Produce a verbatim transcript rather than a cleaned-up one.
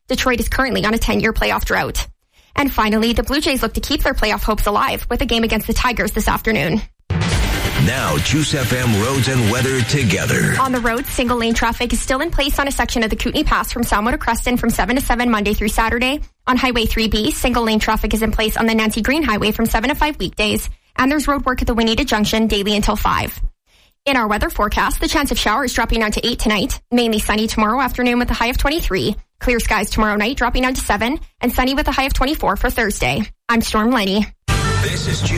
Detroit is currently on a ten-year playoff drought. And finally, the Blue Jays look to keep their playoff hopes alive with a game against the Tigers this afternoon. Now, Juice F M roads and weather together. On the road, single lane traffic is still in place on a section of the Kootenay Pass from Salmo to Creston from seven to seven Monday through Saturday. On Highway three B, single lane traffic is in place on the Nancy Green Highway from seven to five weekdays. And there's road work at the Wineta Junction daily until five. In our weather forecast, the chance of showers dropping down to eight tonight. Mainly sunny tomorrow afternoon with a high of twenty-three. Clear skies tomorrow night dropping down to seven. And sunny with a high of twenty-four for Thursday. I'm Storm Lenny. This is Juice